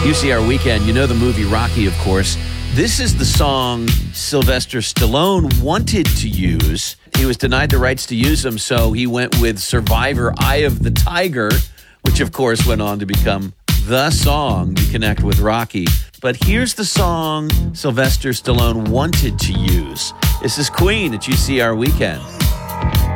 UCR Weekend, you know the movie Rocky, of course. This is the song Sylvester Stallone wanted to use. He was denied the rights to use them, so he went with Survivor, Eye of the Tiger, which of course went on to become the song you connect with Rocky. But here's the song Sylvester Stallone wanted to use. This is Queen at UCR Weekend.